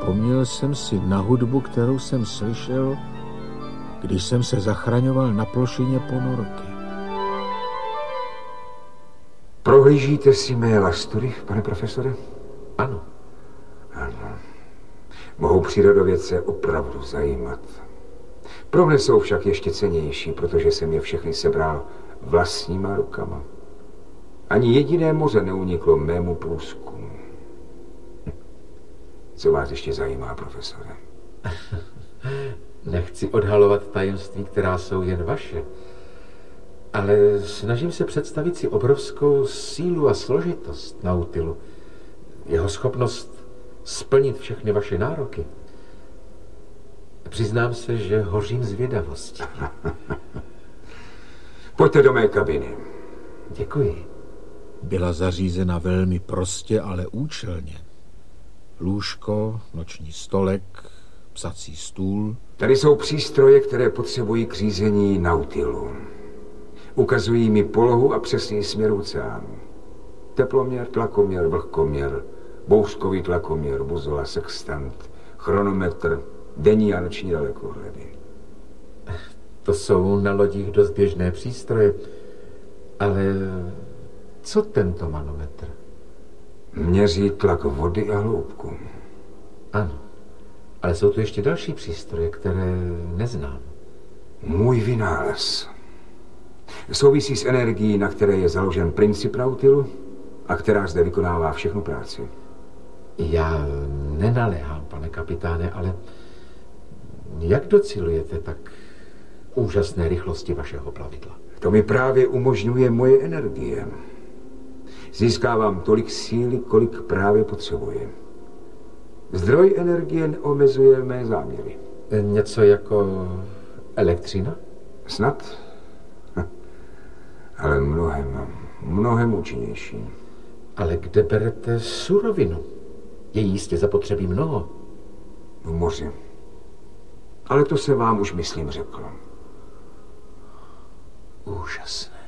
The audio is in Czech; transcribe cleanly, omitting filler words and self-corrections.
vzpomněl jsem si na hudbu, kterou jsem slyšel, když jsem se zachraňoval na plošině ponorky. Prohlížíte si mé lastury, pane profesore? Ano. Ano. Mohou přírodovědce opravdu zajímat. Pro mne jsou však ještě cennější, protože jsem je všechny sebral vlastníma rukama. Ani jediné moře neuniklo mému průzkumu. Co vás ještě zajímá, profesore? Nechci odhalovat tajemství, která jsou jen vaše, ale snažím se představit si obrovskou sílu a složitost Nautilu. Jeho schopnost splnit všechny vaše nároky. Přiznám se, že hořím zvědavostí. Pojďte do mé kabiny. Děkuji. Byla zařízena velmi prostě, ale účelně. Lůžko, noční stolek, psací stůl. Tady jsou přístroje, které potřebují k řízení Nautilu. Ukazují mi polohu a přesný směr oceánu. Teploměr, tlakoměr, vlhkoměr, bouřkový tlakoměr, buzola, sextant, chronometr, denní a noční dalekohledy. To jsou na lodích dost běžné přístroje, ale co tento manometr? Měří tlak vody a hloubku. Ano, ale jsou tu ještě další přístroje, které neznám. Můj vynález souvisí s energií, na které je založen princip Nautilu a která zde vykonává všechnu práci. Já nenaléhám, pane kapitáne, ale jak docilujete tak úžasné rychlosti vašeho plavidla? To mi právě umožňuje moje energie. Získávám tolik síly, kolik právě potřebuji. Zdroj energie neomezuje mé záměry. Něco jako elektřina? Snad, ale mnohem účinnější. Ale kde berete surovinu? Je jistě zapotřebí mnoho. V moři. Ale to se vám už, myslím, řekl. Úžasné.